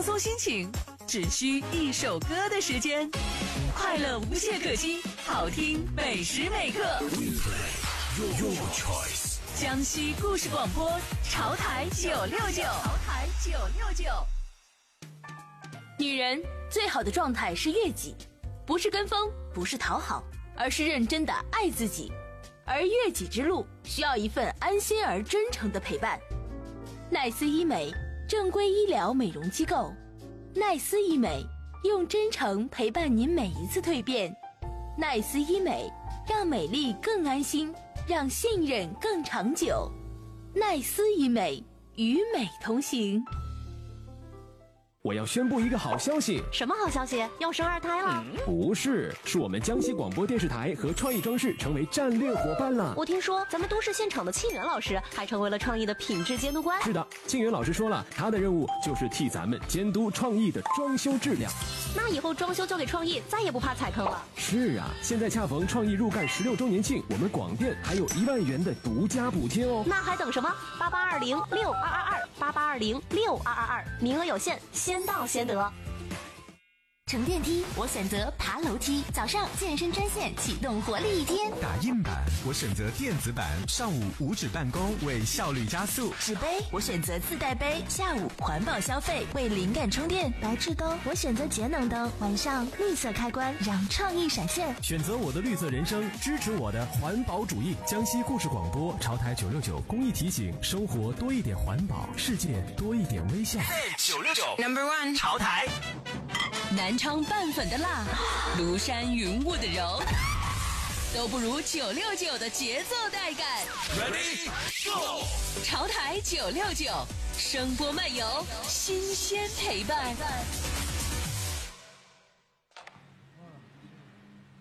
放松心情，只需一首歌的时间，快乐无懈可击，好听每时每刻。Your choice。江西故事广播，潮台969。 女人最好的状态是悦己，不是跟风，不是讨好，而是认真的爱自己。而悦己之路需要一份安心而真诚的陪伴。奈斯医美，正规医疗美容机构。奈斯医美，用真诚陪伴您每一次蜕变。奈斯医美，让美丽更安心，让信任更长久。奈斯医美，与美同行。 我要宣布一个好消息。 什么好消息？要生二胎了？ 不是，是我们江西广播电视台和创意装饰成为战略伙伴了。 我听说咱们都市现场的庆元老师还成为了创意的品质监督官。 是的，庆元老师说了，他的任务就是替咱们监督创意的装修质量。 那以后装修交给创意，再也不怕踩坑了。 是啊，现在恰逢创意入干16周年庆，我们广电还有1万元的独家补贴哦。 那还等什么？88206222，88206222，名额有限，先到先得。 乘电梯我选择爬楼梯，早上健身专线启动活力一天。 打印版我选择电子版，上午无纸办公为效率加速。 纸杯我选择自带杯，下午环保消费为灵感充电。白炽灯我选择节能灯，晚上绿色开关让创意闪现。 选择我的绿色人生，支持我的环保主义。江西故事广播潮台969公益提醒：生活多一点环保，世界多一点微笑。 969 No.1 潮台。南昌拌粉的辣，庐山云雾的柔，都不如969的节奏带感。Ready Go！ 潮台969，声波漫游，新鲜陪伴。